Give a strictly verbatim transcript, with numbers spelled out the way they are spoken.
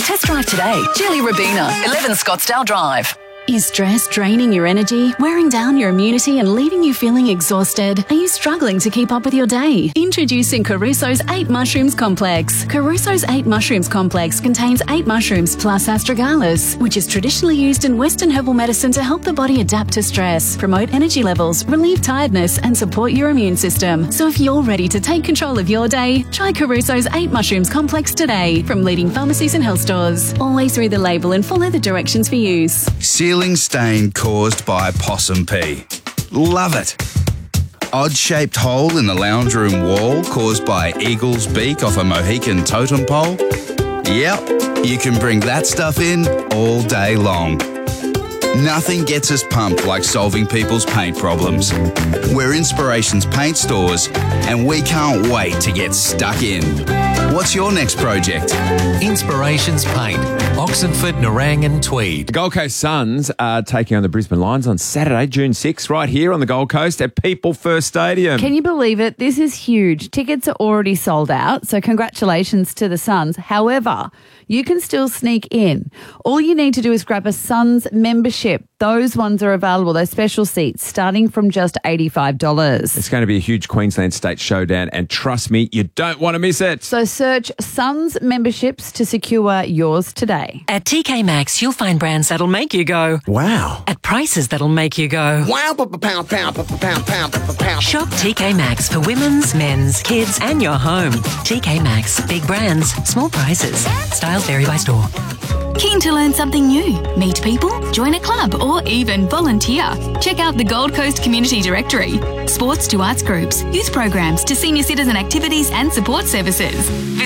Test drive today. Geely Rabina, eleven Scottsdale Drive. Is stress draining your energy, wearing down your immunity and leaving you feeling exhausted? Are you struggling to keep up with your day? Introducing Caruso's eight Mushrooms Complex. Caruso's eight Mushrooms Complex contains eight mushrooms plus astragalus, which is traditionally used in Western herbal medicine to help the body adapt to stress, promote energy levels, relieve tiredness and support your immune system. So if you're ready to take control of your day, try Caruso's eight Mushrooms Complex today from leading pharmacies and health stores. Always read the label and follow the directions for use. Ceiling stain caused by possum pee. Love it. Odd-shaped hole in the lounge room wall caused by eagle's beak off a Mohican totem pole. Yep, you can bring that stuff in all day long. Nothing gets us pumped like solving people's paint problems. We're Inspirations Paint Stores, and we can't wait to get stuck in. What's your next project? Inspirations Paint, Oxenford, Nerang and Tweed. The Gold Coast Suns are taking on the Brisbane Lions on Saturday, June sixth, right here on the Gold Coast at People First Stadium. Can you believe it? This is huge. Tickets are already sold out, so congratulations to the Suns. However, you can still sneak in. All you need to do is grab a Suns membership. Those ones are available, those special seats, starting from just eighty-five dollars. It's going to be a huge Queensland State showdown, and trust me, you don't want to miss it. So search Suns memberships to secure yours today. At T K Maxx, you'll find brands that'll make you go, Wow. at prices that'll make you go, Wow, pound, pound, pound, pound, pound, pound. Shop T K Maxx for women's, men's, kids and your home. T K Maxx, big brands, small prices. Styles vary by store. Keen to learn something new? Meet people, join a club, or even volunteer? Check out the Gold Coast Community Directory. Sports to arts groups, youth programs to senior citizen activities and support services.